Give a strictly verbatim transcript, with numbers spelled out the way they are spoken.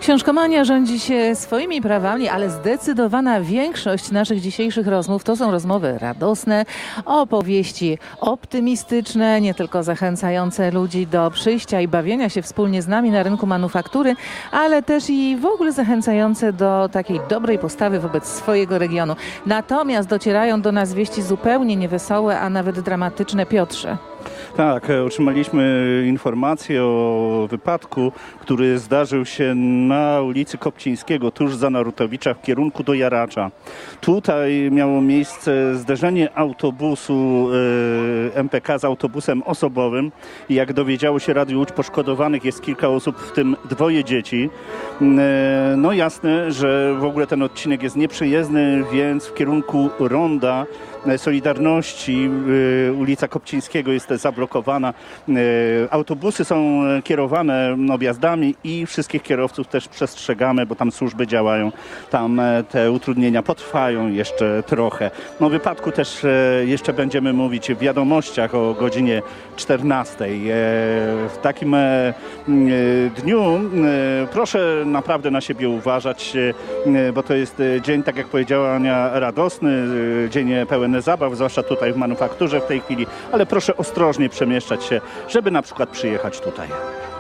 Książkomania rządzi się swoimi prawami, ale zdecydowana większość naszych dzisiejszych rozmów to są rozmowy radosne, opowieści optymistyczne, nie tylko zachęcające ludzi do przyjścia i bawienia się wspólnie z nami na rynku manufaktury, ale też i w ogóle zachęcające do takiej dobrej postawy wobec swojego regionu. Natomiast docierają do nas wieści zupełnie niewesołe, a nawet dramatyczne. Piotrze. Tak, otrzymaliśmy informację o wypadku, który zdarzył się na ulicy Kopcińskiego, tuż za Narutowicza w kierunku do Jaracza. Tutaj miało miejsce zderzenie autobusu e, M P K z autobusem osobowym i jak dowiedziało się Radio Łódź, poszkodowanych jest kilka osób, w tym dwoje dzieci. E, no jasne, że w ogóle ten odcinek jest nieprzejezdny, więc w kierunku ronda Solidarności ulica Kopcińskiego jest zablokowana. Autobusy są kierowane objazdami i wszystkich kierowców też przestrzegamy, bo tam służby działają. Tam te utrudnienia potrwają jeszcze trochę. No, o wypadku też jeszcze będziemy mówić w wiadomościach o godzinie czternastej. W takim dniu proszę naprawdę na siebie uważać, bo to jest dzień, tak jak powiedziała Ania, radosny, dzień pełen zabaw, zwłaszcza tutaj w manufakturze w tej chwili, ale proszę ostrożnie przemieszczać się, żeby na przykład przyjechać tutaj.